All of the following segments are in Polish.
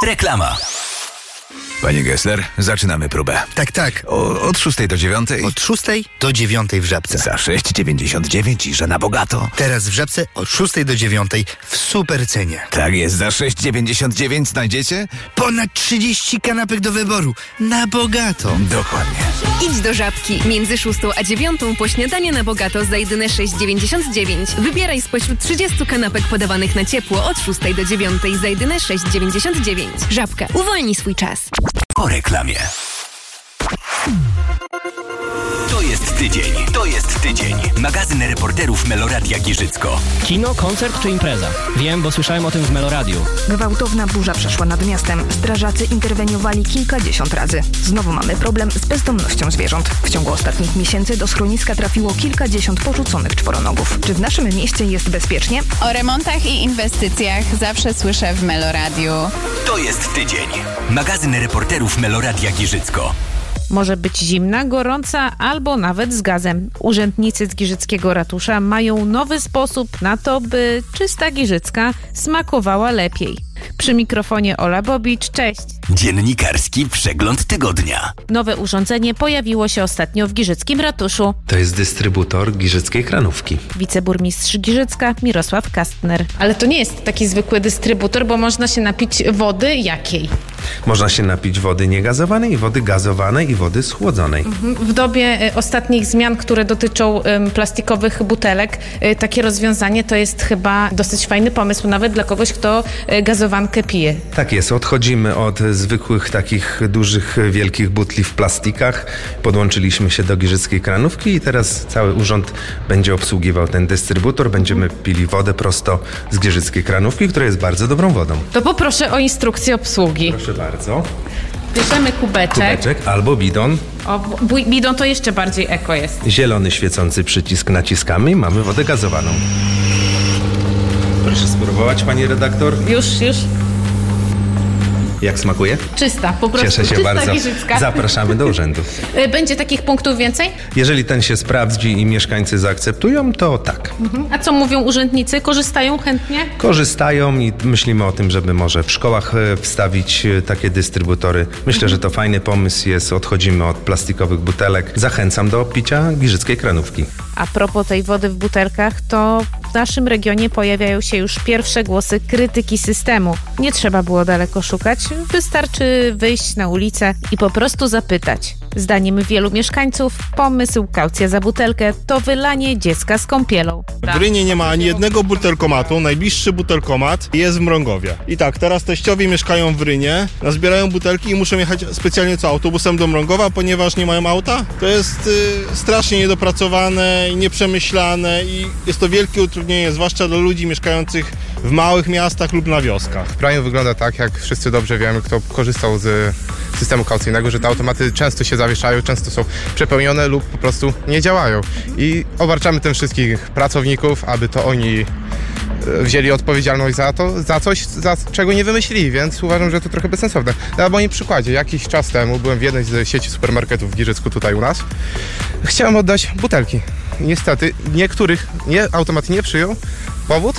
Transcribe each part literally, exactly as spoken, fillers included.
Reklama. Panie Gessler, zaczynamy próbę. Tak, tak. O, od szóstej do dziewiątej? Od szóstej do dziewiątej w Żabce. Za sześć dziewięćdziesiąt dziewięć i że na bogato. Teraz w Żabce od szóstej do dziewiątej w super cenie. Tak jest, za sześć dziewięćdziesiąt dziewięć znajdziecie? Ponad trzydzieści kanapek do wyboru. Na bogato. Dokładnie. Idź do Żabki. Między szóstą a dziewiątą po śniadanie na bogato za jedyne sześć dziewięćdziesiąt dziewięć. Wybieraj spośród trzydziestu kanapek podawanych na ciepło od szóstej do dziewiątej za jedyne sześć dziewięćdziesiąt dziewięć. Żabka. Uwolnij swój czas. Po reklamie. To jest tydzień. To jest tydzień. Magazyn reporterów Meloradia Giżycko. Kino, koncert czy impreza? Wiem, bo słyszałem o tym w Meloradiu. Gwałtowna burza przeszła nad miastem. Strażacy interweniowali kilkadziesiąt razy. Znowu mamy problem z bezdomnością zwierząt. W ciągu ostatnich miesięcy do schroniska trafiło kilkadziesiąt porzuconych czworonogów. Czy w naszym mieście jest bezpiecznie? O remontach i inwestycjach zawsze słyszę w Meloradiu. To jest tydzień. Magazyn reporterów Meloradia Giżycko. Może być zimna, gorąca albo nawet z gazem. Urzędnicy z Giżyckiego Ratusza mają nowy sposób na to, by czysta Giżycka smakowała lepiej. Przy mikrofonie Ola Bobicz, cześć. Dziennikarski przegląd tygodnia. Nowe urządzenie pojawiło się ostatnio w Giżyckim Ratuszu. To jest dystrybutor giżyckiej kranówki. Wiceburmistrz Giżycka Mirosław Kastner. Ale to nie jest taki zwykły dystrybutor, bo można się napić wody jakiej? Można się napić wody niegazowanej, wody gazowanej i wody schłodzonej. W dobie y, ostatnich zmian, które dotyczą y, plastikowych butelek, y, takie rozwiązanie to jest chyba dosyć fajny pomysł, nawet dla kogoś, kto y, gazowankę pije. Tak jest, odchodzimy od zwykłych takich dużych, wielkich butli w plastikach. Podłączyliśmy się do giżyckiej kranówki i teraz cały urząd będzie obsługiwał ten dystrybutor. Będziemy pili wodę prosto z giżyckiej kranówki, która jest bardzo dobrą wodą. To poproszę o instrukcję obsługi. Proszę bardzo. Bierzemy kubeczek. Kubeczek albo bidon. O, bu- bidon to jeszcze bardziej eko jest. Zielony świecący przycisk naciskamy i mamy wodę gazowaną. Proszę spróbować, pani redaktor. Już, już. Jak smakuje? Czysta, po prostu. Cieszę się czysta bardzo. Giżycka. Zapraszamy do urzędu. Będzie takich punktów więcej? Jeżeli ten się sprawdzi i mieszkańcy zaakceptują, to tak. Mhm. A co mówią urzędnicy? Korzystają chętnie? Korzystają i myślimy o tym, żeby może w szkołach wstawić takie dystrybutory. Myślę, że to fajny pomysł jest. Odchodzimy od plastikowych butelek. Zachęcam do picia giżyckiej kranówki. A propos tej wody w butelkach, to w naszym regionie pojawiają się już pierwsze głosy krytyki systemu. Nie trzeba było daleko szukać, wystarczy wyjść na ulicę i po prostu zapytać. Zdaniem wielu mieszkańców pomysł kaucja za butelkę to wylanie dziecka z kąpielą. W Rynie nie ma ani jednego butelkomatu, najbliższy butelkomat jest w Mrągowie. I tak, teraz teściowie mieszkają w Rynie, zbierają butelki i muszą jechać specjalnie co autobusem do Mrągowa, ponieważ nie mają auta. To jest y, strasznie niedopracowane i nieprzemyślane i jest to wielkie utrudnienie, zwłaszcza dla ludzi mieszkających w małych miastach lub na wioskach. W kraju wygląda tak, jak wszyscy dobrze wiemy, kto korzystał z systemu kaucyjnego, że te automaty często się zawieszają, często są przepełnione lub po prostu nie działają. I obarczamy tym wszystkich pracowników, aby to oni wzięli odpowiedzialność za to, za coś, za czego nie wymyślili, więc uważam, że to trochę bezsensowne. Na moim przykładzie, jakiś czas temu byłem w jednej z sieci supermarketów w Giżycku, tutaj u nas. Chciałem oddać butelki. Niestety niektórych nie, automat nie przyjął. Powód?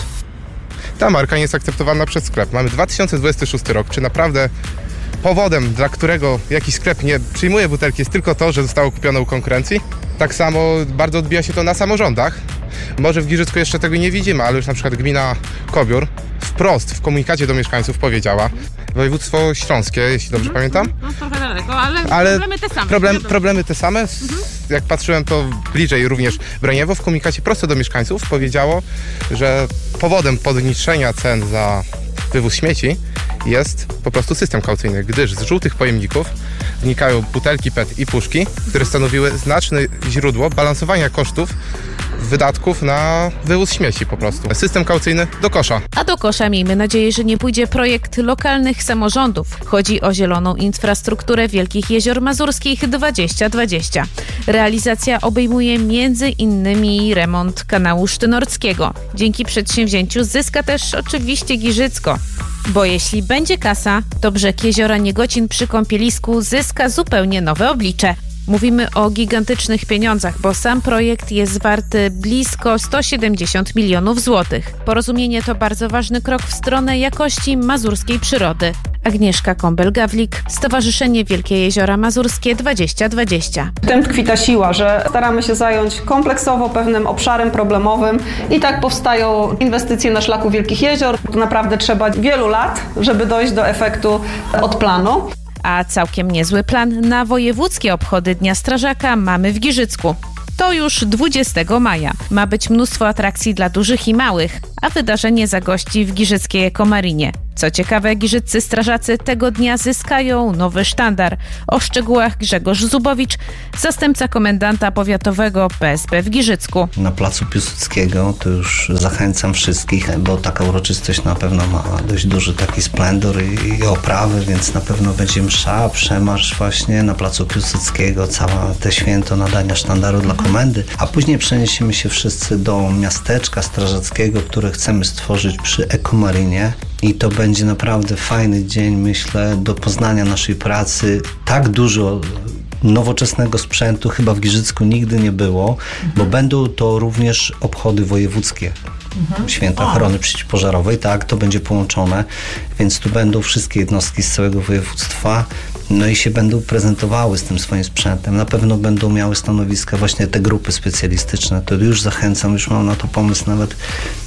Ta marka nie jest akceptowana przez sklep. Mamy dwa tysiące dwudziesty szósty rok. Czy naprawdę powodem, dla którego jakiś sklep nie przyjmuje butelki, jest tylko to, że zostało kupione u konkurencji? Tak samo bardzo odbija się to na samorządach. Może w Giżycku jeszcze tego nie widzimy, ale już na przykład gmina Kobiór wprost w komunikacie do mieszkańców powiedziała, województwo śląskie, jeśli dobrze mm-hmm. pamiętam. No trochę daleko, ale, ale problemy te same. Problem, problemy te same. Mm-hmm. Jak patrzyłem, to bliżej również Braniewo w komunikacie prosto do mieszkańców powiedziało, że powodem podniesienia cen za wywóz śmieci jest po prostu system kaucyjny, gdyż z żółtych pojemników wnikają butelki P E T i puszki, które stanowiły znaczne źródło balansowania kosztów wydatków na wywóz śmieci po prostu. System kaucyjny do kosza. A do kosza miejmy nadzieję, że nie pójdzie projekt lokalnych samorządów. Chodzi o zieloną infrastrukturę Wielkich Jezior Mazurskich dwadzieścia dwadzieścia. Realizacja obejmuje między innymi remont kanału Sztynorckiego. Dzięki przedsięwzięciu zyska też oczywiście Giżycko. Bo jeśli będzie kasa, to brzeg jeziora Niegocin przy kąpielisku zyska zupełnie nowe oblicze. Mówimy o gigantycznych pieniądzach, bo sam projekt jest warty blisko sto siedemdziesiąt milionów złotych. Porozumienie to bardzo ważny krok w stronę jakości mazurskiej przyrody. Agnieszka Kąbel-Gawlik, Stowarzyszenie Wielkie Jeziora Mazurskie dwadzieścia dwadzieścia. W tym tkwi ta siła, że staramy się zająć kompleksowo pewnym obszarem problemowym i tak powstają inwestycje na szlaku Wielkich Jezior. Naprawdę trzeba wielu lat, żeby dojść do efektu od planu. A całkiem niezły plan na wojewódzkie obchody Dnia Strażaka mamy w Giżycku. To już dwudziestego maja. Ma być mnóstwo atrakcji dla dużych i małych, a wydarzenie zagości w giżyckiej Ekomarinie. Co ciekawe, giżyccy strażacy tego dnia zyskają nowy sztandar. O szczegółach Grzegorz Zubowicz, zastępca komendanta powiatowego P S P w Giżycku. Na placu Piłsudskiego to już zachęcam wszystkich, bo taka uroczystość na pewno ma dość duży taki splendor i, i oprawy, więc na pewno będzie msza, przemarsz właśnie na placu Piłsudskiego, całe te święto nadania sztandaru dla komendy, a później przeniesiemy się wszyscy do miasteczka strażackiego, które chcemy stworzyć przy Ekomarinie. I to będzie naprawdę fajny dzień, myślę, do poznania naszej pracy. Tak dużo nowoczesnego sprzętu chyba w Giżycku nigdy nie było, bo będą to również obchody wojewódzkie. Mhm. Święta Ochrony Przeciwpożarowej, tak, to będzie połączone, więc tu będą wszystkie jednostki z całego województwa, no i się będą prezentowały z tym swoim sprzętem. Na pewno będą miały stanowiska właśnie te grupy specjalistyczne, to już zachęcam, już mam na to pomysł nawet,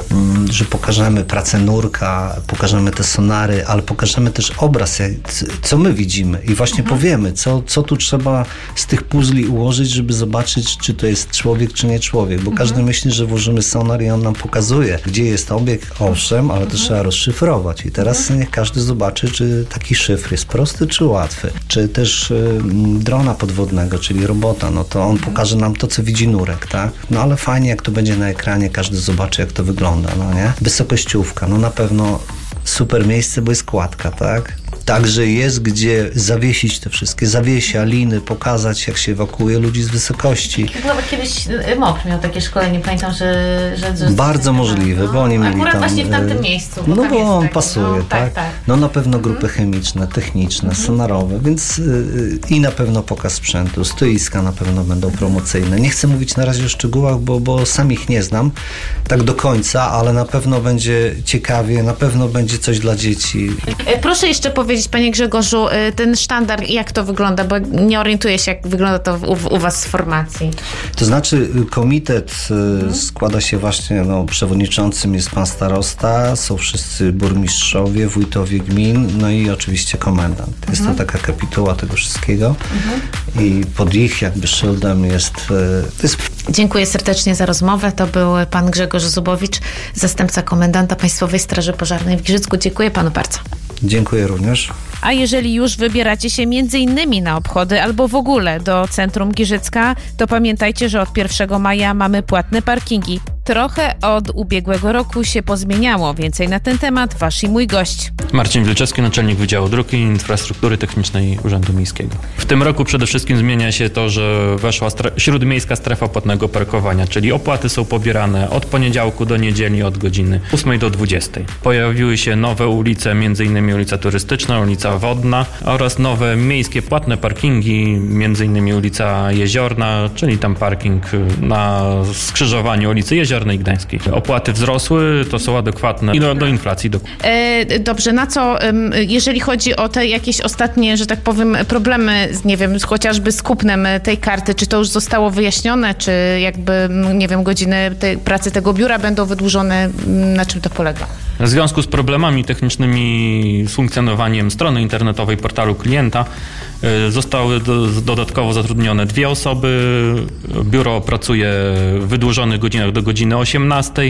że pokażemy pracę nurka, pokażemy te sonary, ale pokażemy też obraz, co my widzimy i właśnie mhm. powiemy, co, co tu trzeba z tych puzli ułożyć, żeby zobaczyć, czy to jest człowiek, czy nie człowiek, bo mhm. każdy myśli, że włożymy sonar i on nam pokazuje, gdzie jest obiekt, owszem, ale to mhm. trzeba rozszyfrować i teraz mhm. niech każdy zobaczy, czy taki szyfr jest prosty, czy łatwy, czy też y, drona podwodnego, czyli robota, no to on pokaże nam to, co widzi nurek, tak? No ale fajnie, jak to będzie na ekranie, każdy zobaczy, jak to wygląda, no nie? Wysokościówka, no na pewno super miejsce, bo jest kładka, tak? Także jest gdzie zawiesić te wszystkie zawiesia, liny, pokazać, jak się ewakuuje ludzi z wysokości. Chyba kiedyś M O P miał takie szkolenie, pamiętam, że... że, że Bardzo możliwe, no, bo oni mieli akurat tam... właśnie w tamtym miejscu. No bo on taki, pasuje, no, tak? tak, tak. No na pewno grupy chemiczne, techniczne, mhm. sonarowe, więc yy, i na pewno pokaz sprzętu, stoiska na pewno będą promocyjne. Nie chcę mówić na razie o szczegółach, bo, bo sam ich nie znam tak do końca, ale na pewno będzie ciekawie, na pewno będzie coś dla dzieci. Proszę jeszcze powiedzieć, panie Grzegorzu, ten sztandar, jak to wygląda, bo nie orientuję się, jak wygląda to u, u was w formacji. To znaczy komitet mhm. składa się właśnie, no, przewodniczącym jest pan starosta, są wszyscy burmistrzowie, wójtowie gmin, no i oczywiście komendant. Jest mhm. to taka kapituła tego wszystkiego mhm. i pod ich jakby szyldem jest, to jest... Dziękuję serdecznie za rozmowę. To był pan Grzegorz Zubowicz, zastępca komendanta Państwowej Straży Pożarnej w Giżycku. Dziękuję panu bardzo. Dziękuję również. A jeżeli już wybieracie się między innymi na obchody albo w ogóle do centrum Giżycka, to pamiętajcie, że od pierwszego maja mamy płatne parkingi. Trochę od ubiegłego roku się pozmieniało. Więcej na ten temat wasz i mój gość. Marcin Wilczewski, naczelnik Wydziału Dróg i Infrastruktury Technicznej Urzędu Miejskiego. W tym roku przede wszystkim zmienia się to, że weszła stre- śródmiejska strefa płatnego parkowania, czyli opłaty są pobierane od poniedziałku do niedzieli od godziny ósmej do dwudziestej. Pojawiły się nowe ulice, m.in. ulica Turystyczna, ulica Wodna oraz nowe miejskie płatne parkingi, m.in. ulica Jeziorna, czyli tam parking na skrzyżowaniu ulicy Jeziornej i Gdańskiej. Opłaty wzrosły, to są adekwatne i do, do inflacji. Do... E, dobrze, na co, jeżeli chodzi o te jakieś ostatnie, że tak powiem, problemy, nie wiem, chociażby z kupnem tej karty, czy to już zostało wyjaśnione, czy jakby, nie wiem, godziny tej pracy tego biura będą wydłużone, na czym to polega? W związku z problemami technicznymi z funkcjonowaniem strony internetowej portalu klienta zostały do, dodatkowo zatrudnione dwie osoby. Biuro pracuje w wydłużonych godzinach do godziny osiemnastej.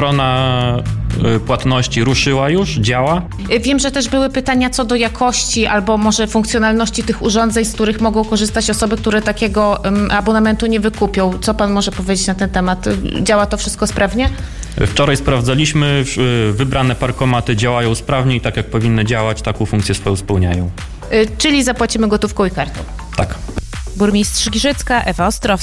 Strona płatności ruszyła już, działa. Wiem, że też były pytania co do jakości albo może funkcjonalności tych urządzeń, z których mogą korzystać osoby, które takiego abonamentu nie wykupią. Co pan może powiedzieć na ten temat? Działa to wszystko sprawnie? Wczoraj sprawdzaliśmy, wybrane parkomaty działają sprawnie i tak jak powinny działać, taką funkcję swoją spełniają. Czyli zapłacimy gotówką i kartą. Tak. Burmistrz Giżycka Ewa Ostrowska.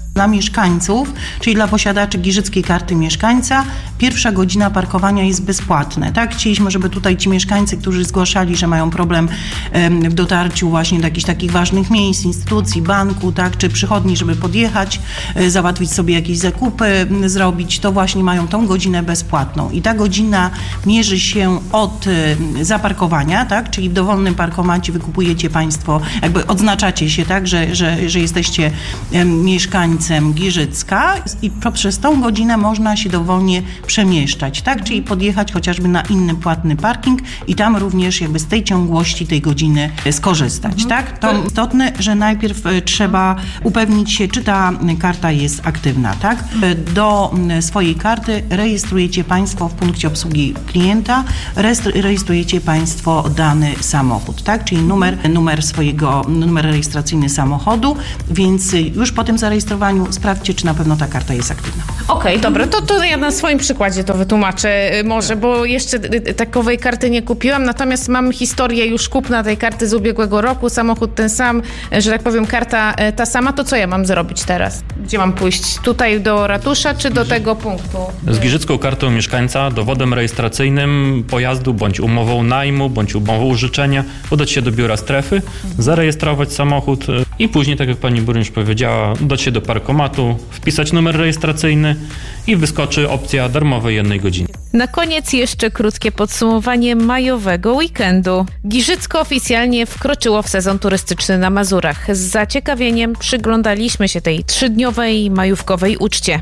Dla mieszkańców, czyli dla posiadaczy Giżyckiej Karty Mieszkańca, pierwsza godzina parkowania jest bezpłatna. Tak? Chcieliśmy, żeby tutaj ci mieszkańcy, którzy zgłaszali, że mają problem w dotarciu właśnie do jakichś takich ważnych miejsc, instytucji, banku, tak, czy przychodni, żeby podjechać, załatwić sobie jakieś zakupy, zrobić, to właśnie mają tą godzinę bezpłatną. I ta godzina mierzy się od zaparkowania, tak, czyli w dowolnym parkomacie wykupujecie Państwo, jakby odznaczacie się, tak, że, że, że jesteście mieszkańcem Giżycka i poprzez tą godzinę można się dowolnie przemieszczać, tak, czyli podjechać chociażby na inny płatny parking i tam również jakby z tej ciągłości tej godziny skorzystać, mhm. tak. To istotne, że najpierw trzeba upewnić się, czy ta karta jest aktywna, tak. Do swojej karty rejestrujecie Państwo w punkcie obsługi klienta, rejestrujecie Państwo dany samochód, tak, czyli numer, numer swojego, numer rejestracyjny samochodu, więc już po tym zarejestrowaniu sprawdźcie, czy na pewno ta karta jest aktywna. Okej, okay, dobra, to, to ja na swoim przykładzie to wytłumaczę może, bo jeszcze takowej karty nie kupiłam, natomiast mam historię już kupna tej karty z ubiegłego roku, samochód ten sam, że tak powiem, karta ta sama, to co ja mam zrobić teraz? Gdzie mam pójść? Tutaj do ratusza, czy do tego punktu? Z Giżycką Kartą Mieszkańca, dowodem rejestracyjnym pojazdu, bądź umową najmu, bądź umową życzenia, udać się do biura strefy, zarejestrować samochód i później, tak jak pani burmistrz powiedziała, udać się do parkomatu, wpisać numer rejestracyjny i wyskoczy opcja darmowej jednej godziny. Na koniec jeszcze krótkie podsumowanie majowego weekendu. Giżycko oficjalnie wkroczyło w sezon turystyczny na Mazurach. Z zaciekawieniem przyglądaliśmy się tej trzydniowej majówkowej uczcie.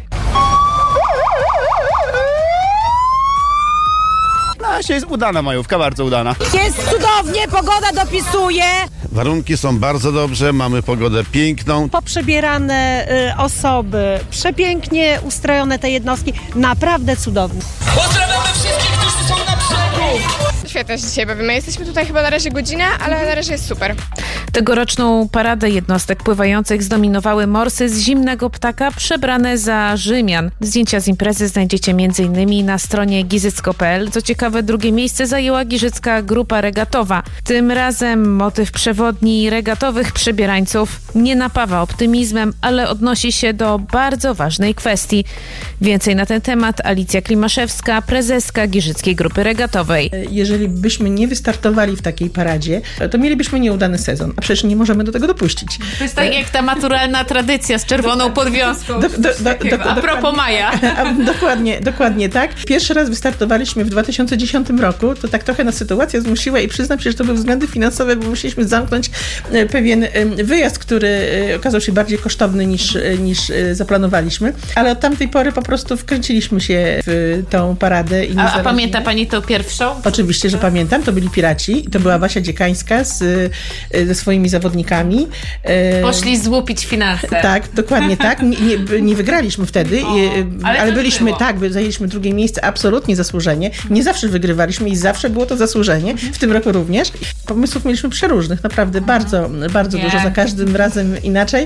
No, jest udana majówka, bardzo udana. Jest cudownie, pogoda dopisuje. Warunki są bardzo dobrze, mamy pogodę piękną. Poprzebierane y, osoby, przepięknie ustrojone te jednostki, naprawdę cudownie. Pozdrawiamy wszystkich, którzy są na brzegu! Świetnie się dzisiaj bawimy. Jesteśmy tutaj chyba na razie godzinę, ale na razie jest super. Tegoroczną paradę jednostek pływających zdominowały morsy z Zimnego Ptaka przebrane za Rzymian. Zdjęcia z imprezy znajdziecie między innymi na stronie gizycko kropka pe el. Co ciekawe, drugie miejsce zajęła Giżycka Grupa Regatowa. Tym razem motyw przewodni regatowych przebierańców nie napawa optymizmem, ale odnosi się do bardzo ważnej kwestii. Więcej na ten temat Alicja Klimaszewska, prezeska Giżyckiej Grupy Regatowej. Jeżeli byśmy nie wystartowali w takiej paradzie, to mielibyśmy nieudany sezon, a przecież nie możemy do tego dopuścić. To jest tak jak ta maturalna tradycja z czerwoną podwiązką. Do, do, do, do, a propos maja. Dokładnie, dokładnie tak. Pierwszy raz wystartowaliśmy w dwa tysiące dziesiątym roku, to tak trochę nas sytuacja zmusiła i przyznam się, że to były względy finansowe, bo musieliśmy zamknąć pewien wyjazd, który okazał się bardziej kosztowny niż, niż zaplanowaliśmy, ale od tamtej pory po prostu wkręciliśmy się w tą paradę. I a, a pamięta pani tą pierwszą? Oczywiście, że pamiętam. To byli piraci. To była Basia Dziekańska z, ze swoimi zawodnikami. Poszli złupić finanse. Tak, dokładnie tak. Nie, nie, nie wygraliśmy wtedy, o, ale, ale byliśmy, było. tak, zajęliśmy drugie miejsce absolutnie zasłużenie. Nie zawsze wygrywaliśmy i zawsze było to zasłużenie. W tym roku również. Pomysłów mieliśmy przeróżnych, naprawdę bardzo, bardzo dużo. Za każdym razem inaczej.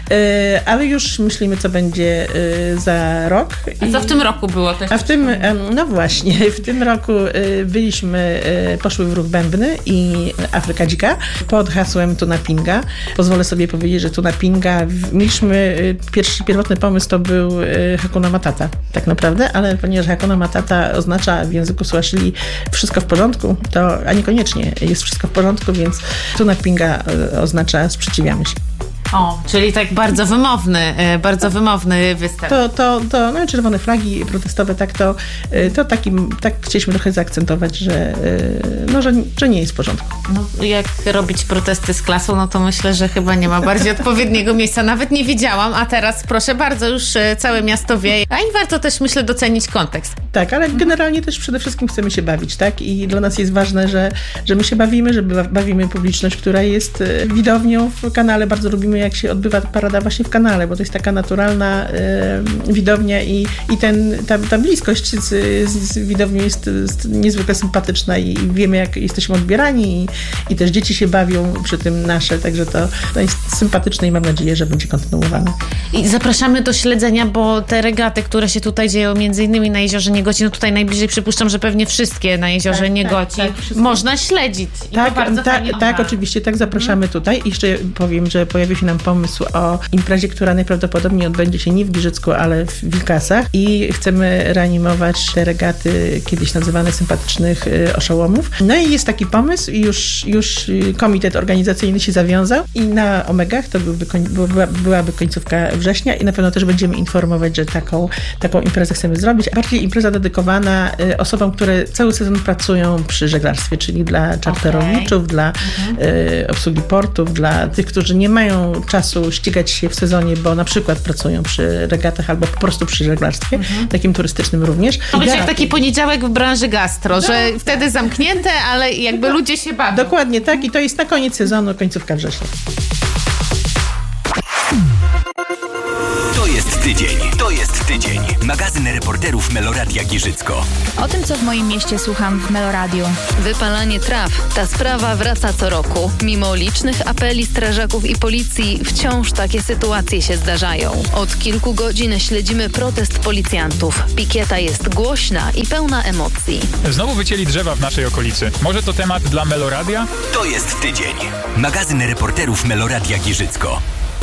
Ale już myślimy, co będzie za rok. A co w tym roku było? Też A w tym, no właśnie, w tym roku byliśmy, poszły w ruch bębny i Afryka Dzika pod hasłem Tuna Pinga. Pozwolę sobie powiedzieć, że Tuna Pinga, mieliśmy pierwszy, pierwotny pomysł to był Hakuna Matata, tak naprawdę, ale ponieważ Hakuna Matata oznacza w języku Swahili wszystko w porządku, to a niekoniecznie jest wszystko w porządku, więc Tuna Pinga oznacza sprzeciwiamy się. O, czyli tak bardzo wymowny, bardzo wymowny występ. To, to, to no, czerwone flagi protestowe, tak to, to takim, tak chcieliśmy trochę zaakcentować, że, no, że, że nie jest w porządku. No, jak robić protesty z klasą, no to myślę, że chyba nie ma bardziej odpowiedniego miejsca. Nawet nie wiedziałam, a teraz proszę bardzo, już całe miasto wie. A i warto też, myślę, docenić kontekst. Tak, ale generalnie też przede wszystkim chcemy się bawić, tak? I dla nas jest ważne, że, że my się bawimy, że bawimy publiczność, która jest widownią w kanale. Bardzo lubimy, jak się odbywa parada właśnie w kanale, bo to jest taka naturalna y, widownia i, i ten, ta, ta bliskość z, z, z widownią jest, jest niezwykle sympatyczna i wiemy, jak jesteśmy odbierani i, i też dzieci się bawią przy tym nasze, także to, to jest sympatyczne i mam nadzieję, że będzie kontynuowane. I zapraszamy do śledzenia, bo te regaty, które się tutaj dzieją, między innymi na Jeziorze Niegoci, no tutaj najbliżej przypuszczam, że pewnie wszystkie na Jeziorze tak, Niegoci tak, tak, można śledzić. I tak, to bardzo tak, tak, oczywiście, tak zapraszamy hmm. tutaj. I jeszcze powiem, że pojawi się nam pomysł o imprezie, która najprawdopodobniej odbędzie się nie w Giżycku, ale w Wilkasach i chcemy reanimować te regaty kiedyś nazywane sympatycznych oszołomów. No i jest taki pomysł i już, już komitet organizacyjny się zawiązał i na Omegach to byłby, była, byłaby końcówka września i na pewno też będziemy informować, że taką, taką imprezę chcemy zrobić. Bardziej impreza dedykowana osobom, które cały sezon pracują przy żeglarstwie, czyli dla czarterowiczów, okay. dla mhm. y, obsługi portów, dla tych, którzy nie mają czasu ścigać się w sezonie, bo na przykład pracują przy regatach albo po prostu przy żeglarstwie, mhm. takim turystycznym również. To będzie jak taki poniedziałek w branży gastro, no. że wtedy zamknięte, ale jakby no. ludzie się bawią. Dokładnie tak i to jest na koniec sezonu, końcówka września. To jest tydzień. To jest tydzień. Magazyn reporterów Meloradia Giżycko. O tym, co w moim mieście słucham w Meloradiu. Wypalanie traw. Ta sprawa wraca co roku. Mimo licznych apeli strażaków i policji, wciąż takie sytuacje się zdarzają. Od kilku godzin śledzimy protest policjantów. Pikieta jest głośna i pełna emocji. Znowu wycięli drzewa w naszej okolicy. Może to temat dla Meloradia? To jest tydzień. Magazyn reporterów Meloradia Giżycko.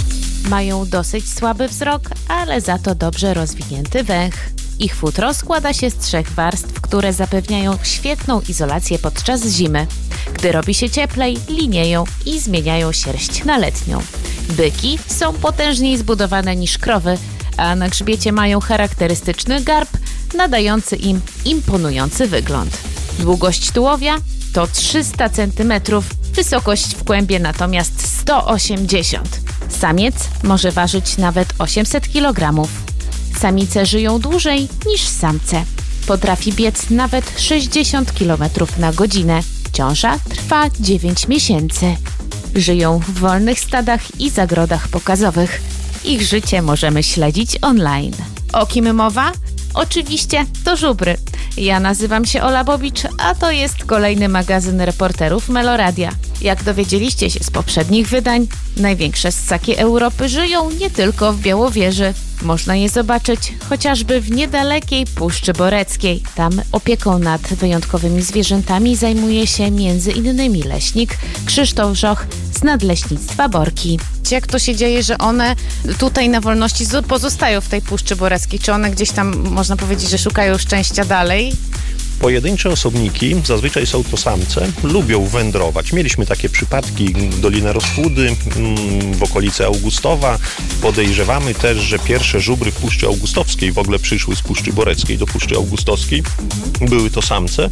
Mają dosyć słaby wzrok, ale za to dobrze rozwinięty węch. Ich futro składa się z trzech warstw, które zapewniają świetną izolację podczas zimy. Gdy robi się cieplej, linieją i zmieniają sierść na letnią. Byki są potężniej zbudowane niż krowy, a na grzbiecie mają charakterystyczny garb, nadający im imponujący wygląd. Długość tułowia to trzysta centymetrów, wysokość w kłębie natomiast sto osiemdziesiąt. Samiec może ważyć nawet osiemset kilogramów. Samice żyją dłużej niż samce. Potrafi biec nawet sześćdziesiąt kilometrów na godzinę. Ciąża trwa dziewięć miesięcy. Żyją w wolnych stadach i zagrodach pokazowych. Ich życie możemy śledzić online. O kim mowa? Oczywiście to żubry. Ja nazywam się Ola Bobicz, a to jest kolejny magazyn reporterów Meloradia. Jak dowiedzieliście się z poprzednich wydań, największe ssaki Europy żyją nie tylko w Białowieży. Można je zobaczyć chociażby w niedalekiej Puszczy Boreckiej. Tam opieką nad wyjątkowymi zwierzętami zajmuje się między innymi leśnik Krzysztof Żoch z Nadleśnictwa Borki. Jak to się dzieje, że one tutaj na wolności pozostają w tej Puszczy Boreckiej? Czy one gdzieś tam, można powiedzieć, że szukają szczęścia dalej? Pojedyncze osobniki, zazwyczaj są to samce, lubią wędrować. Mieliśmy takie przypadki, Dolina Rozpudy, w okolicy Augustowa. Podejrzewamy też, że pierwsze żubry w Puszczy Augustowskiej w ogóle przyszły z Puszczy Boreckiej do Puszczy Augustowskiej. Były to samce.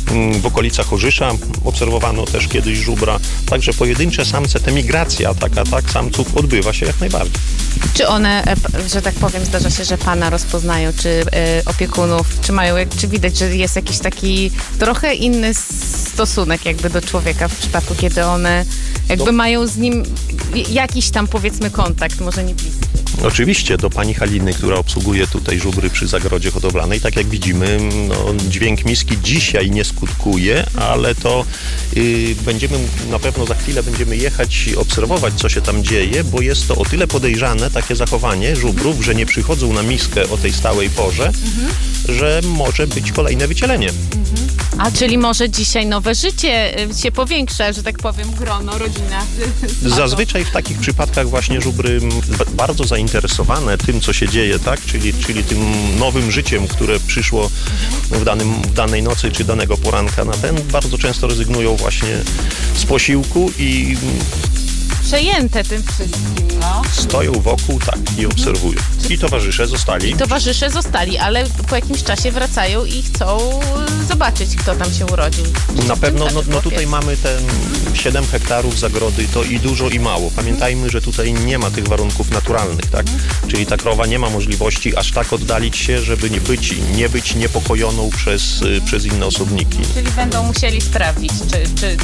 W okolicach Chorzysza obserwowano też kiedyś żubra. Także pojedyncze samce, ta migracja taka, tak, samców odbywa się jak najbardziej. Czy one, że tak powiem, zdarza się, że pana rozpoznają, czy y, opiekunów, czy mają, czy widać, że jest jakiś taki trochę inny stosunek jakby do człowieka w przypadku, kiedy one jakby do... mają z nim jakiś tam, powiedzmy, kontakt, może nie bliski. Oczywiście, do pani Haliny, która obsługuje tutaj żubry przy zagrodzie hodowlanej. Tak jak widzimy, no, dźwięk miski dzisiaj nie skutkuje, ale to yy, będziemy, na pewno za chwilę będziemy jechać i obserwować, co się tam dzieje, bo jest to o tyle podejrzane, takie zachowanie żubrów, że nie przychodzą na miskę o tej stałej porze, mhm. że może być kolejne wycielenie. Mhm. A czyli może dzisiaj nowe życie się powiększa, że tak powiem, grono, rodzina. Zazwyczaj w takich przypadkach właśnie żubry bardzo zainteresowane tym, co się dzieje, tak? Czyli, czyli tym nowym życiem, które przyszło w, danym, w danej nocy czy danego poranka na ten, bardzo często rezygnują właśnie z posiłku i przejęte tym wszystkim, no. Stoją wokół, tak, i obserwują. I towarzysze zostali. I towarzysze zostali, ale po jakimś czasie wracają i chcą zobaczyć, kto tam się urodził. Na pewno, no, no tutaj mamy te siedem hektarów zagrody, to i dużo, i mało. Pamiętajmy, że tutaj nie ma tych warunków naturalnych, tak? Czyli ta krowa nie ma możliwości aż tak oddalić się, żeby nie być, nie być niepokojoną przez, przez inne osobniki. Czyli będą musieli sprawdzić, czy, czy,